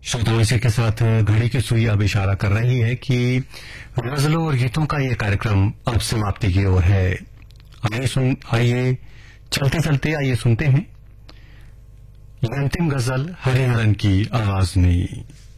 श्रोताओं इसी के साथ घड़ी की सुई अब इशारा कर रही है कि गजलों और गीतों का ये कार्यक्रम अब समाप्ति की ओर है। आइए चलते चलते आइए सुनते हैं ये अंतिम गजल हरिहरन की आवाज में।